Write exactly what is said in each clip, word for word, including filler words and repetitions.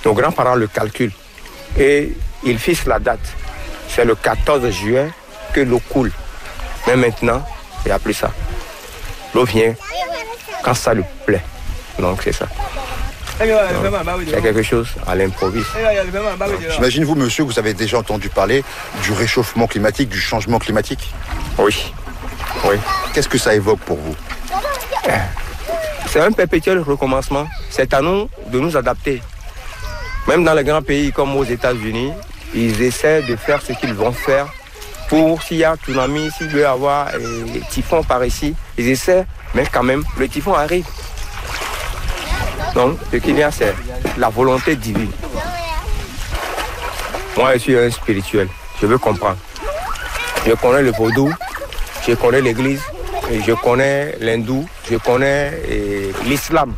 Nos grands-parents le calculent et ils fixent la date. C'est le quatorze juillet que l'eau coule. Mais maintenant, il n'y a plus ça. L'eau vient quand ça lui plaît. Donc c'est ça. C'est quelque chose à l'improviste. J'imagine, vous, monsieur, vous avez déjà entendu parler du réchauffement climatique, du changement climatique? Oui. Oui. Qu'est-ce que ça évoque pour vous? C'est un perpétuel recommencement. C'est à nous de nous adapter. Même dans les grands pays comme aux États-Unis, ils essaient de faire ce qu'ils vont faire pour, s'il y a tsunami, s'il doit y avoir des typhons par ici, ils essaient, mais quand même, le typhon arrive. Donc, ce qu'il y a, c'est la volonté divine. Moi, je suis un spirituel. Je veux comprendre. Je connais le vaudou, je connais l'église, et je connais l'hindou, je connais et, l'islam.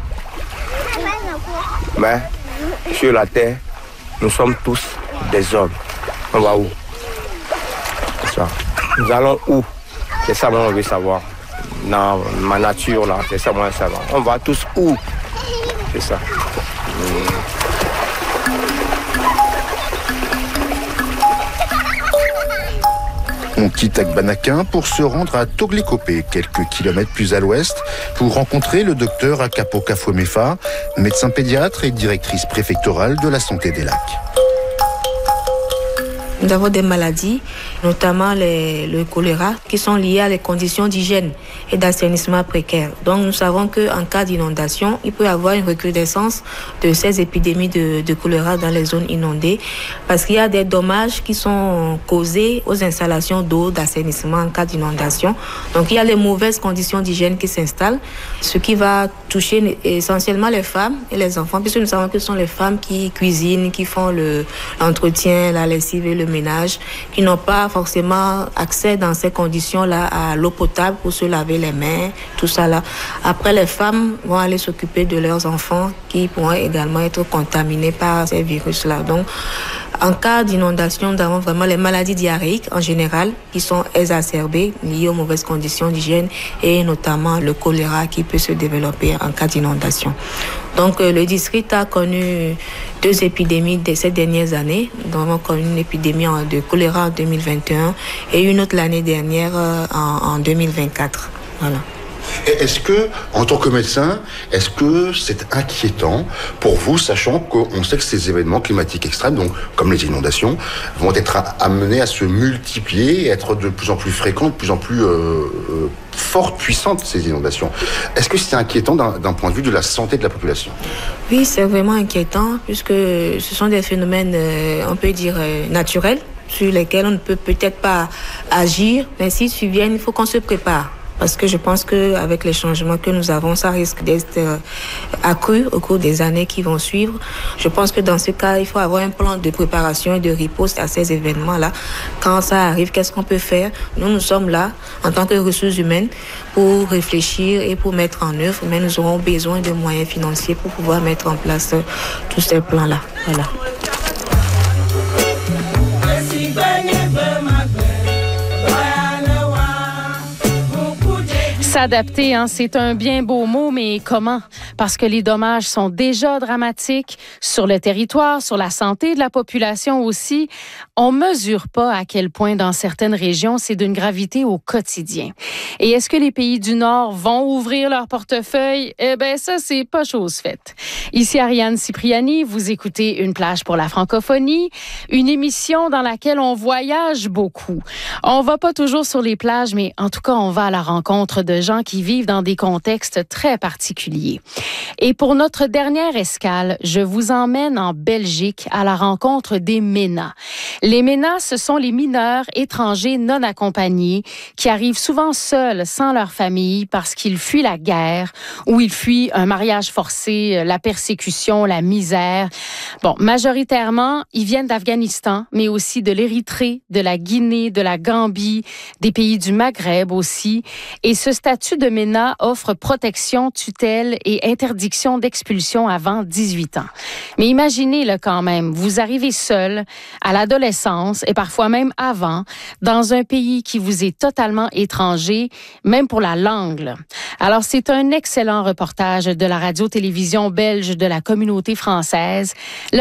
Mais sur la terre, nous sommes tous des hommes. On va où? C'est ça. Nous allons où? C'est ça, moi, on veut savoir. Dans ma nature, là, c'est ça, moi, je veux savoir. On va tous où? C'est ça. On quitte Akbanakin pour se rendre à Toglikopé, quelques kilomètres plus à l'ouest, pour rencontrer le docteur Akapo Kafomefa, médecin pédiatre et directrice préfectorale de la santé des lacs. Nous avons des maladies, notamment les, le choléra, qui sont liées à les conditions d'hygiène et d'assainissement précaires. Donc nous savons qu'en cas d'inondation, il peut y avoir une recrudescence de ces épidémies de, de choléra dans les zones inondées, parce qu'il y a des dommages qui sont causés aux installations d'eau, d'assainissement en cas d'inondation. Donc il y a les mauvaises conditions d'hygiène qui s'installent, ce qui va toucher essentiellement les femmes et les enfants, puisque nous savons que ce sont les femmes qui cuisinent, qui font le, l'entretien, la lessive et le ménage, qui n'ont pas forcément accès dans ces conditions-là à l'eau potable pour se laver les mains, tout ça là. Après, les femmes vont aller s'occuper de leurs enfants qui pourront également être contaminés par ces virus-là. Donc, en cas d'inondation, nous avons vraiment les maladies diarrhéiques en général qui sont exacerbées, liées aux mauvaises conditions d'hygiène et notamment le choléra qui peut se développer en cas d'inondation. Donc le district a connu deux épidémies de ces dernières années. Nous avons connu une épidémie de choléra en deux mille vingt et un et une autre l'année dernière en, en deux mille vingt-quatre. Voilà. Est-ce que, en tant que médecin, est-ce que c'est inquiétant pour vous, sachant qu'on sait que ces événements climatiques extrêmes, donc comme les inondations, vont être amenés à se multiplier et être de plus en plus fréquents, de plus en plus euh, euh, fortes, puissantes, ces inondations. Est-ce que c'est inquiétant d'un, d'un point de vue de la santé de la population? Oui, c'est vraiment inquiétant, puisque ce sont des phénomènes, euh, on peut dire, euh, naturels, sur lesquels on ne peut peut-être pas agir, mais s'ils surviennent, il faut qu'on se prépare. Parce que je pense qu'avec les changements que nous avons, ça risque d'être accru au cours des années qui vont suivre. Je pense que dans ce cas, il faut avoir un plan de préparation et de riposte à ces événements-là. Quand ça arrive, qu'est-ce qu'on peut faire? Nous, nous sommes là, en tant que ressources humaines, pour réfléchir et pour mettre en œuvre, mais nous aurons besoin de moyens financiers pour pouvoir mettre en place tous ces plans-là. Voilà. S'adapter, hein, c'est un bien beau mot, mais comment? Parce que les dommages sont déjà dramatiques sur le territoire, sur la santé de la population aussi. On mesure pas à quel point dans certaines régions, c'est d'une gravité au quotidien. Et est-ce que les pays du Nord vont ouvrir leur portefeuille? Eh bien, ça, c'est pas chose faite. Ici Ariane Cipriani, vous écoutez Une plage pour la francophonie, une émission dans laquelle on voyage beaucoup. On va pas toujours sur les plages, mais en tout cas, on va à la rencontre de gens qui vivent dans des contextes très particuliers. Et pour notre dernière escale, je vous emmène en Belgique à la rencontre des MENA. Les MENA, ce sont les mineurs étrangers non accompagnés qui arrivent souvent seuls, sans leur famille, parce qu'ils fuient la guerre ou ils fuient un mariage forcé, la persécution, la misère. Bon, majoritairement, ils viennent d'Afghanistan, mais aussi de l'Érythrée, de la Guinée, de la Gambie, des pays du Maghreb aussi. Et ce statut de MENA offre protection, tutelle et interdiction d'expulsion avant dix-huit ans. Mais imaginez-le quand même, vous arrivez seul à l'adolescence et parfois même avant, dans un pays qui vous est totalement étranger, même pour la langue. Alors, c'est un excellent reportage de la radio-télévision belge de la communauté française.